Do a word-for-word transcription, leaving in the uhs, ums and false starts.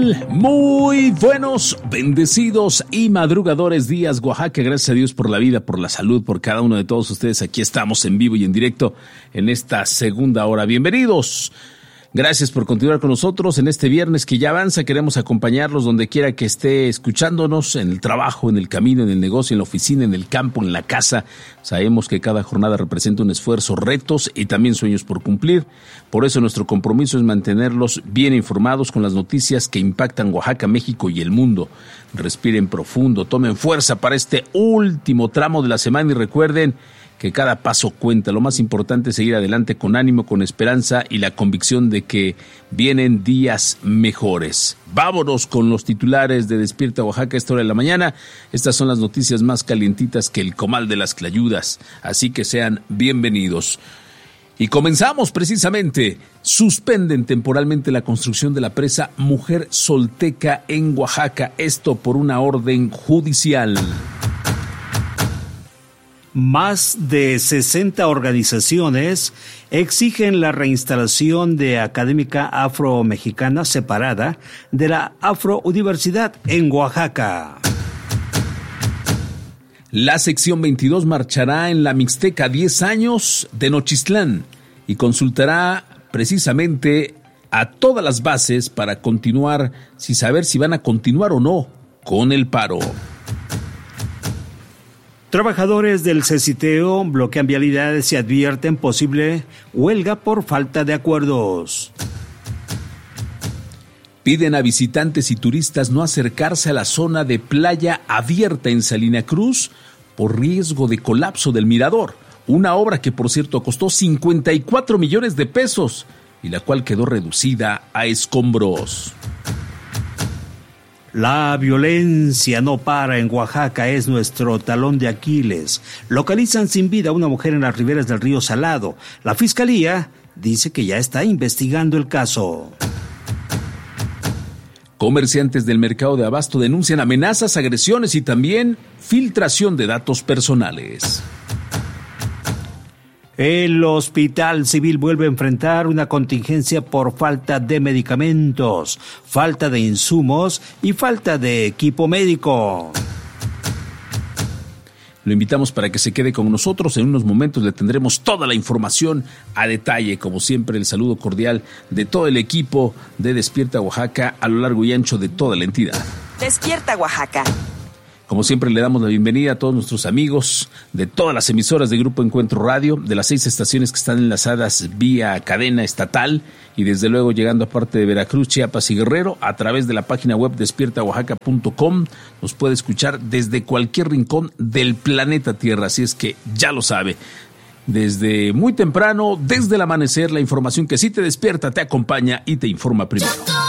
tal? Muy buenos, bendecidos y madrugadores días, Oaxaca. Gracias a Dios por la vida, por la salud, por cada uno de todos ustedes. Aquí estamos en vivo y en directo en esta segunda hora. Bienvenidos. Gracias por continuar con nosotros en este viernes que ya avanza. Queremos acompañarlos donde quiera que esté escuchándonos, en el trabajo, en el camino, en el negocio, en la oficina, en el campo, en la casa. Sabemos que cada jornada representa un esfuerzo, retos y también sueños por cumplir. Por eso nuestro compromiso es mantenerlos bien informados con las noticias que impactan Oaxaca, México y el mundo. Respiren profundo, tomen fuerza para este último tramo de la semana y recuerden que cada paso cuenta. Lo más importante es seguir adelante con ánimo, con esperanza y la convicción de que vienen días mejores. Vámonos con los titulares de Despierta Oaxaca, esta hora de la mañana. Estas son las noticias más calientitas que el comal de las clayudas, así que sean bienvenidos. Y comenzamos precisamente. Suspenden temporalmente la construcción de la presa Mujer Solteca en Oaxaca, esto por una orden judicial. Más de sesenta organizaciones exigen la reinstalación de Académica Afro-Mexicana separada de la Afro-Universidad en Oaxaca. La sección veintidós marchará en la Mixteca diez años de Nochistlán y consultará precisamente a todas las bases para continuar, sin saber si van a continuar o no con el paro. Trabajadores del CECITEO bloquean vialidades y advierten posible huelga por falta de acuerdos. Piden a visitantes y turistas no acercarse a la zona de playa abierta en Salina Cruz por riesgo de colapso del mirador. Una obra que, por cierto, costó cincuenta y cuatro millones de pesos y la cual quedó reducida a escombros. La violencia no para en Oaxaca, es nuestro talón de Aquiles. Localizan sin vida a una mujer en las riberas del río Salado. La fiscalía dice que ya está investigando el caso. Comerciantes del mercado de abasto denuncian amenazas, agresiones y también filtración de datos personales. El Hospital Civil vuelve a enfrentar una contingencia por falta de medicamentos, falta de insumos y falta de equipo médico. Lo invitamos para que se quede con nosotros. En unos momentos le tendremos toda la información a detalle. Como siempre, el saludo cordial de todo el equipo de Despierta Oaxaca a lo largo y ancho de toda la entidad. Despierta Oaxaca. Como siempre, le damos la bienvenida a todos nuestros amigos de todas las emisoras de Grupo Encuentro Radio, de las seis estaciones que están enlazadas vía cadena estatal y desde luego llegando a parte de Veracruz, Chiapas y Guerrero a través de la página web despierta oaxaca punto com. Nos puede escuchar desde cualquier rincón del planeta Tierra, así es que ya lo sabe. Desde muy temprano, desde el amanecer, la información que sí te despierta, te acompaña y te informa primero.